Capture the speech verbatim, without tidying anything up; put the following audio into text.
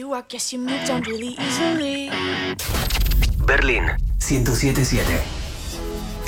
you, I guess you moved on really easily. Berlín ciento siete punto siete.